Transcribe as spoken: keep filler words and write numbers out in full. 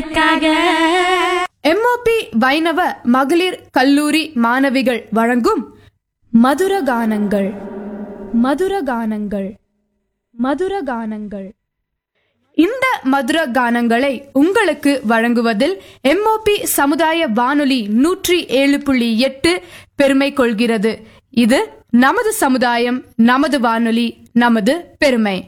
எனக்காக. எம்ஓபி வைணவ மகளிர் கல்லூரி மாணவிகள் வழங்கும் மதுரகானங்கள் மதுரகானங்கள் மதுரகானங்கள். இந்த மதுர கானங்களை உங்களுக்கு வழங்குவதில் எம்ஓபி சமுதாய வானொலி நூற்றி ஏழு புள்ளி எட்டு பெருமை கொள்கிறது. இது நமது சமுதாயம், நமது வானொலி, நமது பெருமை.